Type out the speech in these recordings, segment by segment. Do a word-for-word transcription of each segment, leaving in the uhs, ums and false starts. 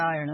नारायण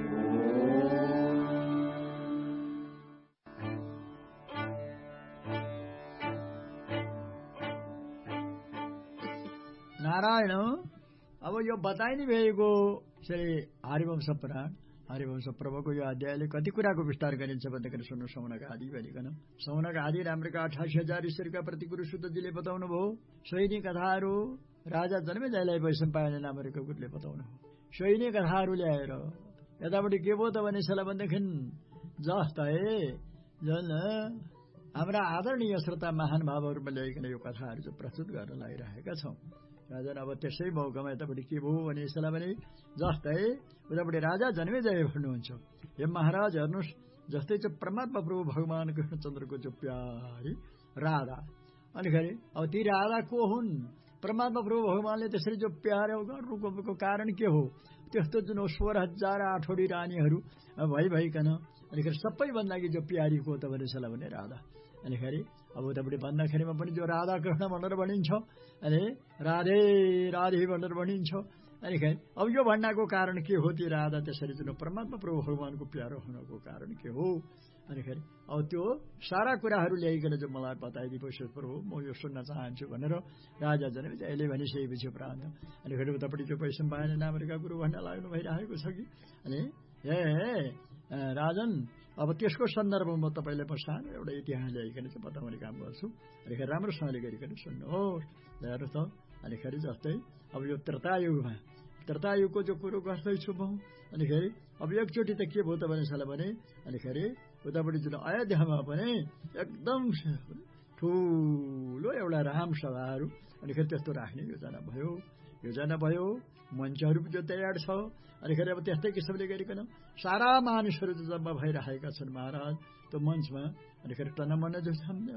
नारायण अब यो बताइ नै भएको श्री हरिवंश पुराण हरिवंश प्रभुको यो अध्यायले कति कुराको विस्तार गरिन्छ भन्दाखेरि सुन्नु सौनक आदि भनिकन सौनक आदि राम्रका अठासी हजार ईश्वरका प्रति गुरु शुद्धजीले बताउनु भयो। सोहिनी कथाहरू राजा जन्मेजयलाई वैशम्पायन नामको गुरुले बताउनु भयो। सोहिनी कथाहरू ल्याएर यतापट्टि के भयो त भने सला भन्दाखेरि जस्तै जुन हाम्रा आदरणीय श्रोता महानुभावहरूमा ल्याइकन यो कथाहरू चाहिँ प्रस्तुत गर्न लागिरहेका छौं। राजा अब त्यसै मौकामा यतापट्टि के भयो भने यसलाई भने जस्तै उतापट्टि राजा जन्मेजय भन्नुहुन्छ, हे महाराज हेर्नुहोस्, जस्तै चाहिँ परमात्मा प्रभु भगवान कृष्णचन्द्रको जो प्यारी राधा, अनिखेरि अब ती राधा को हुन्? परमात्मा प्रभु भगवानले त्यसरी जो प्यार गर्नुको कारण के हो? त्यस्तो जुन सोह्र हजार आठवटी रानीहरू भइ भइकन अनिखेरि सबैभन्दा कि जो प्यारी को त भनेसला भने राधा। अनिखेरि अब उतापट्टि भन्दाखेरिमा पनि जो राधा कृष्ण भनेर भनिन्छ, अनि राधे राधे भनेर भनिन्छ। अनिखेरि अब यो भन्नाको कारण के हो? ती राधा त्यसरी जुन परमात्मा प्रभु भगवानको प्यारो हुनको कारण के हो? अनिखेरि अब त्यो सारा कुराहरू ल्याइकन जो मलाई बताइदिएपछि प्रभु म यो सुन्न चाहन्छु भनेर राजा जन्मेजयले भनिसकेपछि प्रान्त अनिखेरि उतापट्टि जो वैशम्पायन नामका गुरु भन्न लाग्नु भइरहेको छ कि अनि हे राजन, अब त्यसको सन्दर्भमा तपाईँले म सानो एउटा इतिहास ल्याइकन चाहिँ बताउने काम गर्छु। अनिखेरि राम्रोसँगले गरिकन सुन्नुहोस्। हेर्नु त, अनिखेरि जस्तै अब यो त्रेतायुगमा त्रेतायुगको जो कुरो गर्दैछु म, अनिखेरि अब एकचोटि त के भयो त भनेसला भने अनिखेरि उतापट्टि जुन अयोध्यामा पनि एकदम ठुलो एउटा राम सभाहरू अनिखेरि त्यस्तो राख्ने योजना भयो योजना भयो मञ्चहरू जो तयार छ। अनिखेरि अब त्यस्तै किसिमले गरिकन सारा मानिसहरू जो जम्मा भइरहेका छन् महाराज त्यो मञ्चमा, अनिखेरि टनमन जो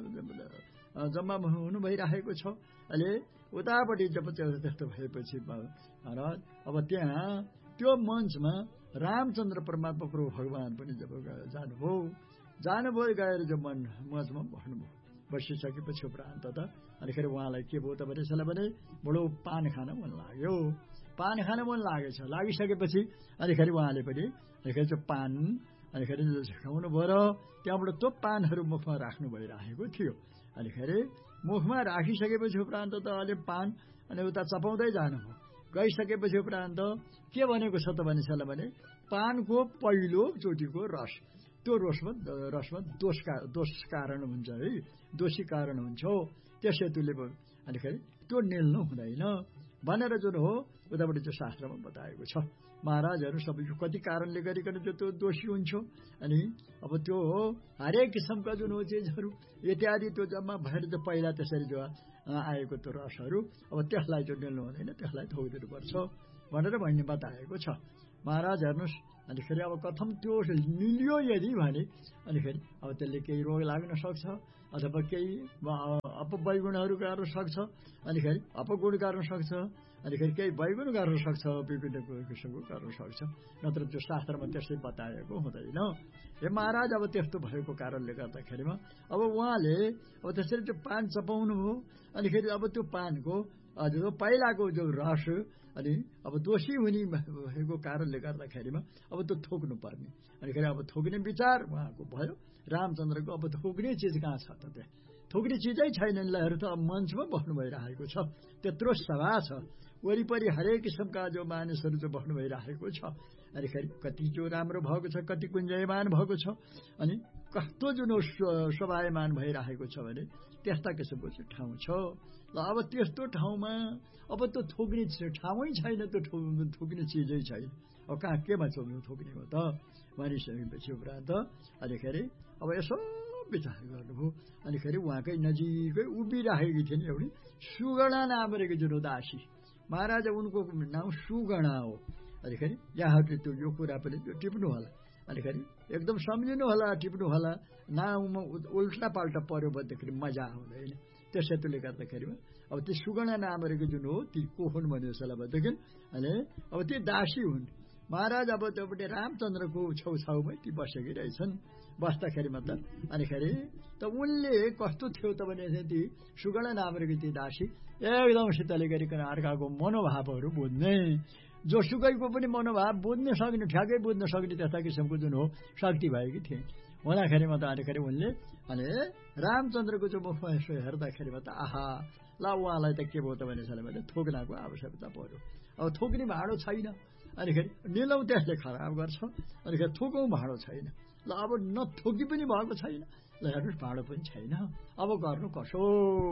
जम्मा हुनु भइरहेको छ। अहिले उतापट्टि जब त्यस्तो भएपछि महाराज अब त्यहाँ त्यो मञ्चमा रामचन्द्र परमात्मा प्रभु भगवान पनि जब जानुभयो जानुभयो गएर जो मन मञ्चमा बस्नुभयो। बसिसकेपछि उपरान्त त अनिखेरि उहाँलाई के भयो त भनेसला भने बडो पान खान मन लाग्यो। पान खान मन लागेछ, लागिसकेपछि अनिखेरि उहाँले पनि अनिखेरि त्यो पान अनिखेरि खाउनु भयो र त्यहाँबाट त्यो पानहरू मुखमा राख्नु भइरहेको थियो। अनिखेरि मुखमा राखिसकेपछि उपरान्त त अलि पान अनि उता चपाउँदै जानुभयो। गइसकेपछि उपरान्त के भनेको छ त भनेसला भने पानको पहिलो चोटिको रस, त्यो रसमा रसमा दोष दोष कारण हुन्छ है, दोषी कारण हुन्छ त्यस हेतुले अनिखेरि त्यो निल्नु हुँदैन भनेर जुन हो उतापट्टि त्यो शास्त्रमा बताएको छ। महाराजहरू सबैको कति कारणले गरिकन जो त्यो दोषी हुन्छ अनि अब त्यो हो हरेक किसिमका जुन हो चिजहरू इत्यादि त्यो जम्मा भएर जो पहिला त्यसरी जो आएको त्यो रसहरू अब त्यसलाई जो निल्नु हुँदैन, त्यसलाई थोकिदिनुपर्छ भनेर भन्ने बताएको छ। महाराज हेर्नुहोस्, अनिखेरि अब कथम त्यो निलियो यदि भने अनिखेरि अब त्यसले केही रोग लाग्न सक्छ अथवा केही अपवैगुणहरू गर्न सक्छ, अनिखेरि अपगुण गर्न सक्छ, अनिखेरि केही वैगुण गर्न सक्छ, विभिन्न किसिमको गर्न सक्छ, नत्र त्यो शास्त्रमा त्यसै बताएको हुँदैन। हे महाराज अब त्यस्तो भएको कारणले गर्दाखेरिमा अब उहाँले अब त्यसरी त्यो पान चपाउनु हो। अनिखेरि अब त्यो पानको जो पहिलाको जो रस अनि अब दोषी हुने भएको कारणले गर्दाखेरिमा अब त्यो थोक्नु पर्ने, अनिखेरि अब थोक्ने विचार उहाँको भयो रामचन्द्रको। अब थोक्ने चिज कहाँ छ त? त्यहाँ थोक्ने चिजै छैन। लहरू त अब मञ्चमा बस्नु भइरहेको छ, त्यत्रो सभा छ, वरिपरि हरेक किसिमका जो मानिसहरू जो बस्नु भइरहेको छ। अनिखेरि कति जो राम्रो भएको छ, कति कुञ्जयमान भएको छ, अनि कस्तो जुन शोभायमान भइरहेको छ भने त्यस्ता किसिमको चाहिँ ठाउँ छ। ल अब त्यस्तो ठाउँमा अब त्यो थोक्ने ठाउँै छैन, त्यो थोक्ने चिजै छैन। अब कहाँ केमा चोक्नु थोक्ने हो त भनिसकेपछि उपरान्त अनिखेरि अब यसो विचार गर्नुभयो। अनिखेरि उहाँकै नजिकै उभिराखेकी थिइन् एउटी सुगणा नामरेको जुन दासी। महाराज उनको नाम सुगणा हो। अनिखेरि यहाँहरूले त्यो यो कुरा पनि त्यो टिप्नु होला, अनिखेरि एकदम सम्झिनु होला, टिप्नु होला। नाउँमा उल्टा पाल्टा पर्यो भन्दाखेरि मजा आउँदैन। त्यस हेतुले गर्दाखेरिमा अब ती सुगणा नामरेको जुन हो ती को हुन् भन्यो सला भनेदेखि अनि अब ती दासी हुन्। महाराज अब त्योपट्टि रामचन्द्रको छेउछाउमै ती बसेकी रहेछन्। बस्दाखेरि मतलब अनिखेरि त उनले कस्तो थियो त भने ती सुगणा नामरेको ती दासी एकदम शीतले गरिकन अर्काको मनोभावहरू बुझ्ने जोसुकैको पनि मनोभाव बुझ्न सक्ने ठ्याक्कै बुझ्न सक्ने त्यस्ता किसिमको जुन हो शक्ति भएकी थिए हुँदाखेरिमा त अनिखेरि उनले अनि रामचन्द्रको जो मुखमा यसो हेर्दाखेरिमा त आहा ल उहाँलाई त के भयो त भने मैले थोक्नाको आवश्यकता पर्यो अब थोक्ने भाँडो छैन अनिखेरि निलौँ त्यसले खराब गर्छ अनिखेरि थोकौँ भाँडो छैन ल अब नथोकी पनि भएको छैन ल हेर्नुहोस् भाँडो पनि छैन अब गर्नु कसो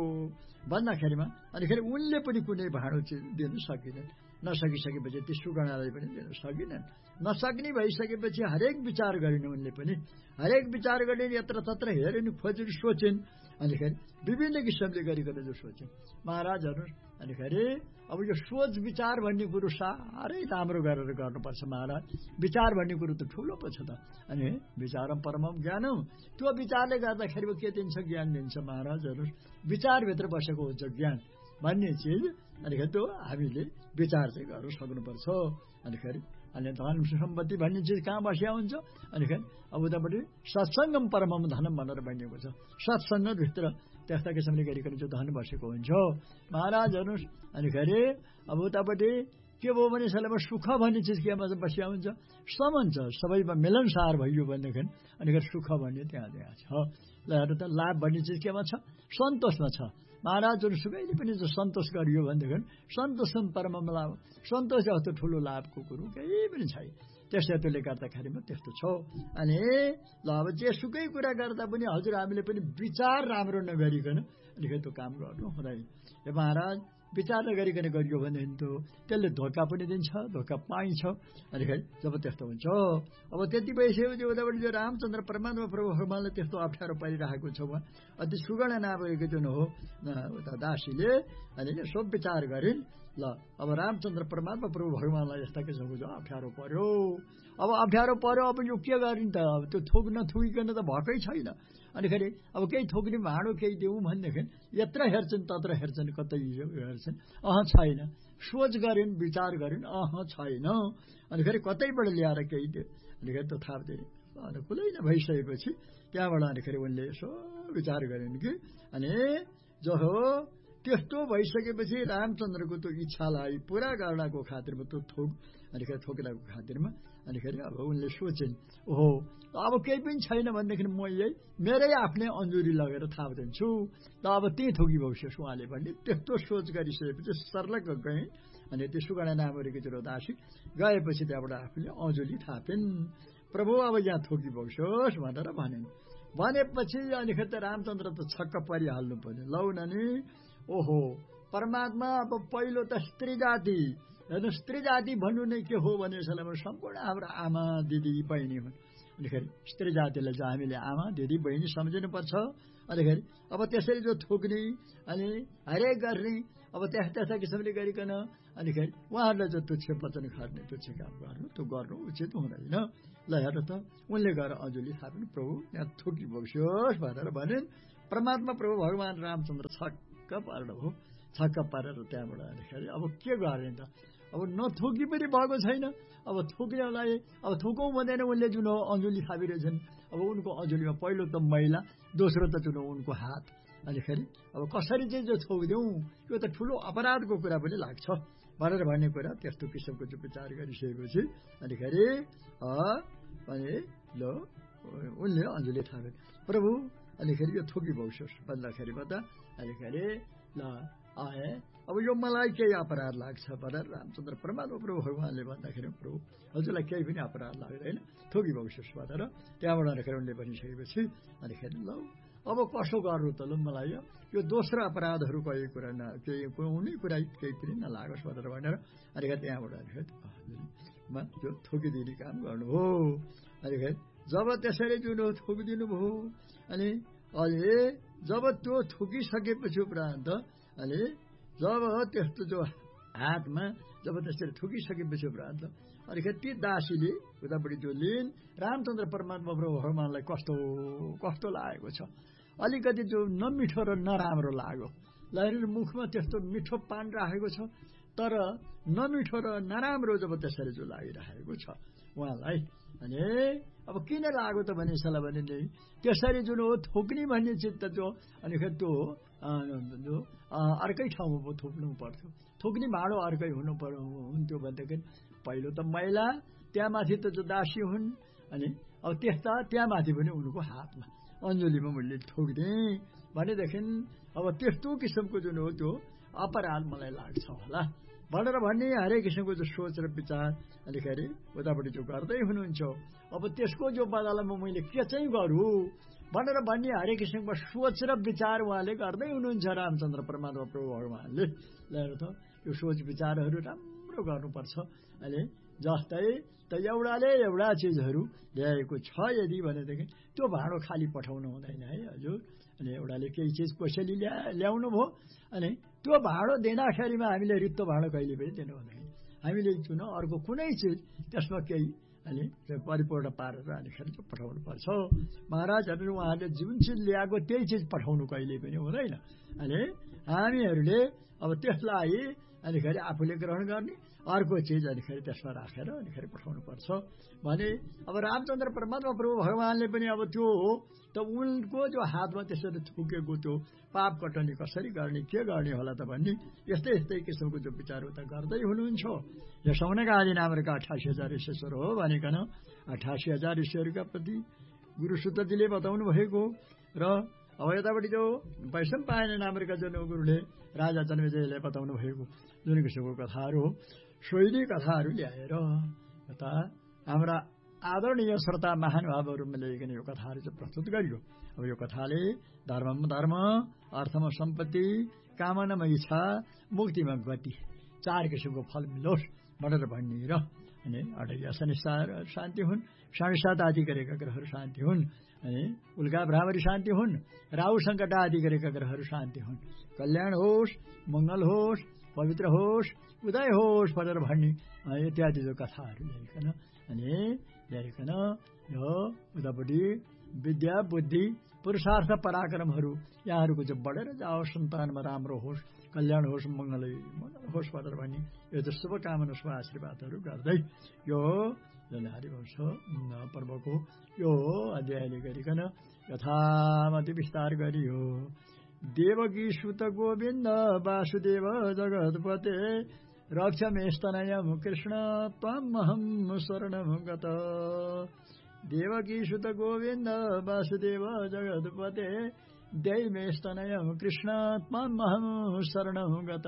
भन्दाखेरिमा अनिखेरि उनले पनि कुनै भाँडो दिन सकिनन् नसकिसकेपछि ती सुगणालाई पनि दिन सकिनन् नसक्ने भइसकेपछि हरेक विचार गरिन् उनले पनि हरेक विचार गरिन् यत्र तत्र हेरिन् खोजिन् सोचिन् अनिखेरि विभिन्न किसिमले गरिकन जो सोचिन् महाराजहरू अनिखेरि अब यो सोच विचार भन्ने कुरो साह्रै राम्रो गरेर गर्नुपर्छ महाराज विचार भन्ने कुरो त ठुलो पो छ त अनि विचारम परमम ज्ञानम त्यो विचारले गर्दाखेरि के दिन्छ ज्ञान दिन्छ महाराजहरू विचारभित्र बसेको हुन्छ ज्ञान भन्ने चिज अनिखेरि त्यो हामीले विचार चाहिँ गर्न सक्नुपर्छ अनिखेरि अनि धन सम्पत्ति भन्ने चिज कहाँ बसिया हुन्छ अनिखेरि अब उतापट्टि सत्सङ्गम परमम धनम भनेर भनिएको छ सत्सङ्गभित्र त्यस्ता किसिमले गरिकन चाहिँ धन बसेको हुन्छ महाराजहरू अनिखेरि अब उतापट्टि के भयो भने सलेमा सुख भन्ने चिज केमा बसिया हुन्छ समन छ सबैमा मिलनसार भइयो भनेदेखि अनिखेरि सुख भन्ने त्यहाँ त्यहाँ छ ल हेर्नु त लाभ भन्ने चिज केमा छ सन्तोषमा छ महाराजहरू सुकैले पनि जो सन्तोष गरियो भनेदेखि सन्तोषम परमम लाभ सन्तोष जस्तो ठुलो लाभको कुरो केही पनि छैन त्यसैले गर्दाखेरिमा त्यस्तो छ अनि ल अब जेसुकै कुरा गर्दा पनि हजुर हामीले पनि विचार राम्रो नगरिकन अनिखेरि त्यो काम गर्नु हुँदैन ए महाराज विचार नगरिकन गरियो भनेदेखि त त्यसले धोका पनि दिन्छ धोका पाइन्छ अनिखेरि जब त्यस्तो हुन्छ अब त्यति भइसकेपछि उताबाट जो रामचन्द्र परमात्मा प्रभु हनुमानले त्यस्तो अप्ठ्यारो पारिरहेको छ उहाँ अति सुगण नभएको जुन हो उता दासीले अनि यसो विचार गरिन् ल अब रामचन्द्र परमात्मा प्रभु भगवानलाई यस्ता किसिमको जो अप्ठ्यारो पर्यो अब अप्ठ्यारो पर्यो अब यो के गरिन् त अब त्यो थोक नथुकिकन त भएकै छैन अनिखेरि अब केही थोक्ने भाँडो केही दिउँ भनेदेखि यत्र हेर्छन् तत्र हेर्छन् कतै हेर्छन् अह छैन सोच गरिन् विचार गरिन् अह छैन अनिखेरि कतैबाट ल्याएर केही दियो अनिखेरि त्यो थाप्दिने अनुकूलै नभइसकेपछि त्यहाँबाट अनिखेरि उनले यसो विचार गरिन् कि अनि जो हो त्यस्तो भइसकेपछि रामचन्द्रको त्यो इच्छालाई पुरा गर्नको खातिरमा त्यो थोक अनिखेरि थोकिनको खातिरमा अनिखेरि अब उनले सोचिन् ओहो अब केही पनि छैन भनेदेखि म यही मेरै आफ्नै अन्जुरी लगेर थापिदिन्छु त अब त्यही थोकिबस्योस् उहाँले भन्ने त्यस्तो सोच गरिसकेपछि सर्लक गए अनि त्यो सुगणा नामरीको त्यो दासी गएपछि त्यहाँबाट आफूले अन्जुली थापिन् प्रभु अब यहाँ थोकिबस्योस् भनेर भनिन् भनेपछि अनिखेरि त रामचन्द्र त छक्क परिहाल्नु पर्यो लौ नानी ओहो परमात्मा अब पहिलो त स्त्री जाति हेर्नु स्त्री जाति भन्नु नै के हो भने सम्पूर्ण हाम्रो आमा दिदी बहिनी हुन् अनिखेरि स्त्री जातिलाई चाहिँ हामीले आमा दिदी बहिनी सम्झिनु पर्छ अनिखेरि अब त्यसरी जो थोक्ने अनि हरेक गर्ने अब त्यस्ता त्यस्ता किसिमले गरिकन अनिखेरि उहाँहरूलाई जो तुच्छ वचन खार्ने तुच्छ काम गर्नु त्यो गर्नु उचित हुँदैन ल हेर्नु त उनले गएर अञ्जुली थापिन् प्रभु यहाँ थोकी बस्योस् भनेर भनिन् परमात्मा प्रभु भगवान रामचन्द्र छक्क पार्नु हो छक्क पारेर त्यहाँबाट अनिखेरि अब के गर्ने त अब नथोकी पनि भएको छैन अब थोक्नेलाई अब थोकौँ भन्दैन उनले जुन अञ्जुली थापिरहेछन् अब उनको अञ्जुलीमा पहिलो त मैला दोस्रो त जुन उनको हात अनिखेरि अब कसरी चाहिँ जो थोकिदिउँ यो त ठुलो अपराधको कुरा पनि लाग्छ भनेर भन्ने कुरा त्यस्तो किसिमको जो विचार गरिसकेपछि अनिखेरि अनि ल उनले अञ्जुली थापे प्रभु अनिखेरि यो थोकी बस्योस् भन्दाखेरिमा त अनिखेरि ल आए अब यो मलाई केही अपराध लाग्छ भनेर रामचन्द्र परमात्मा प्रभु भगवानले भन्दाखेरि प्रभु हजुरलाई केही पनि अपराध लाग्दैन थोकी बस्योस् भनेर त्यहाँबाट अनिखेरि उनले भनिसकेपछि अनिखेरि ल अब कसो गर्नु त ल मलाई यो दोस्रो अपराधहरू केही कुरा न केही कुनै कुरा केही पनि नलागोस् भनेर भनेर अनिखेरि त्यहाँबाट अनिखेरि त्यो थोकिदिने काम गर्नु हो अनिखेरि जब त्यसरी जुन थोकिदिनु भयो अनि अहिले जब त्यो थोकिसकेपछि उपरान्त अनि जब त्यस्तो जो हातमा जब त्यसरी थुकिसकेपछि उपरान्त अनिखेरि ती दासीले उतापट्टि जो लिन् रामचन्द्र परमात्मा प्रभु भगवानलाई कस्तो कस्तो लागेको छ अलिकति जो नमिठो र नराम्रो लाग्यो ल मुखमा त्यस्तो मिठो पान राखेको छ तर नमिठो र नराम्रो जब त्यसरी जो लागिरहेको छ उहाँलाई। अनि अब किन लाग्यो त भने सला भने त्यसरी जुन हो थोक्ने भन्ने चित्त त्यो अनि त्यो अर्कै ठाउँमा पो थोक्नु पर्थ्यो। थोक्ने भाँडो अर्कै हुनु पर्यो हुन्थ्यो भनेदेखि पहिलो त महिला, त्यहाँ माथि त जो दासी हुन्, अनि अब त्यस्ता त्यहाँ माथि पनि उनको हातमा अञ्जुलीमा मैले थोकिदिएँ भनेदेखि अब त्यस्तो किसिमको जुन हो त्यो अपराध मलाई लाग्छ होला भनेर भन्ने हरेक किसिमको जो सोच र विचार अलिकति उतापट्टि जो गर्दै हुनुहुन्छ। अब त्यसको जो बदलामा मैले के चाहिँ गरौँ भनेर भन्ने हरेक किसिमको सोच र विचार उहाँले गर्दै हुनुहुन्छ। रामचन्द्र परमात्मा प्रभु भगवानले ल्याएर त यो सोच विचारहरू राम्रो गर्नुपर्छ। अहिले जस्तै त एउटाले एउटा चिजहरू ल्याएको छ यदि भनेदेखि त्यो भाँडो खाली पठाउनु हुँदैन है हजुर। अनि एउटाले केही चिज कसैले ल्या ल्याउनु भयो अनि त्यो भाँडो दिँदाखेरिमा हामीले रित्तो भाँडो कहिले पनि दिनु हुँदैन। हामीले जुन अर्को कुनै चिज त्यसमा केही अनि परिपूर्ण पारेर अनिखेरि चाहिँ पठाउनु पर्छ। महाराजहरू उहाँले जुन चिज ल्याएको त्यही चिज पठाउनु कहिले पनि हुँदैन। अनि हामीहरूले अब त्यसलाई अनिखेरि आफूले ग्रहण गर्ने अर्को चिज अनिखेरि त्यसमा राखेर अनिखेरि पठाउनु पर्छ भने अब रामचन्द्र परमात्मा प्रभु भगवानले पनि अब त्यो हो त उनको जो हातमा त्यसरी थुकेको त्यो पाप कटनी कसरी गर्ने के गर्ने होला त भन्ने यस्तै यस्तै किसिमको जो विचार उता गर्दै हुनुहुन्छ। यो सौनका आदि नामका अठासी हजार ईश्वर हो भनिकन अठासी हजार ईश्वरका प्रति गुरुसुतजीले बताउनु भएको र अब यतापट्टि जो वैष्णव पायन नामका जुन गुरुले राजा जन्मेजयले बताउनु भएको जुन किसिमको कथाहरू हो सोही कथाहरू ल्याएर यता हाम्रा आदरणीय श्रोता महानुभावहरूमा ल्याइकन यो कथाहरू चाहिँ प्रस्तुत गरियो। अब यो कथाले धर्ममा धर्म, अर्थमा सम्पत्ति, कामनामा इच्छा, मुक्तिमा गति चार किसिमको फल मिलोस् भनेर भन्ने र अनि अढैया शनिश्चार शान्ति हुन्, साढे सात आदि गरेका ग्रहहरू शान्ति हुन्, अनि उल्का भ्रामरी शान्ति हुन्, राहु सङ्कट आदि गरेका ग्रहहरू शान्ति हुन्, कल्याण होस्, मङ्गल होस्, पवित्र होस्, उदय होस् भनेर भन्ने इत्यादि जो कथाहरू ल्याइकन अनि ल्याइकन यो उतापट्टि विद्या बुद्धि पुरुषार्थ पराक्रमहरू यहाँहरूको चाहिँ बढेर जाओस्, सन्तानमा राम्रो होस्, कल्याण होस्, मङ्गलै मङ्गल होस् भनेर भन्ने यो चाहिँ शुभकामना शुभ आशीर्वादहरू गर्दै यो जुन हरिवंश पर्वको यो अध्यायले गरिकन यथामति विस्तार गरियो। देवकी सुत गोविन्द वासुदेव जगत्पते रक्षमेस्तनयं कृष्ण त्वमहं शरणं गत। देवकी सुत गोविन्द वासुदेव जगत्पते दैमेस्तनयं कृष्ण त्वमहं शरणं गत।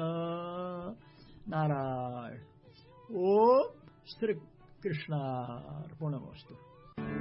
नारायण। ओम श्री कृष्णार्पणमस्तु।